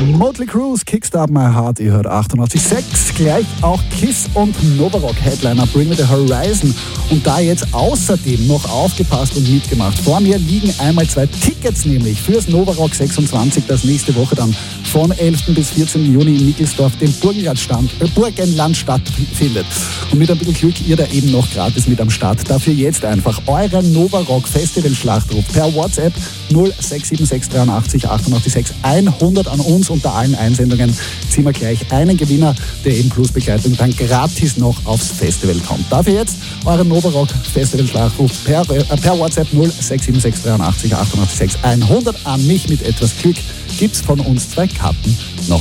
Motley Crue, Kickstart My Heart, ihr hört 88.6, gleich auch Kiss und Novarock Headliner Bring Me The Horizon. Und da jetzt außerdem noch aufgepasst und mitgemacht. Vor mir liegen einmal 2 Tickets nämlich fürs Novarock 26, das nächste Woche dann von 11. bis 14. Juni in Nickelsdorf, dem Burgenland stattfindet. Und mit ein bisschen Glück ihr da eben noch gratis mit am Start. Dafür jetzt einfach euren Novarock Festival Schlachtruf per WhatsApp 0676 83 88 100 an uns. Unter allen Einsendungen ziehen wir gleich einen Gewinner, der eben plus Begleitung dann gratis noch aufs Festival kommt. Dafür jetzt euren Novarock Festival Schlachtruf per WhatsApp 0676 83 88 100 an mich. Mit etwas Glück gibt's von uns 2 Karten noch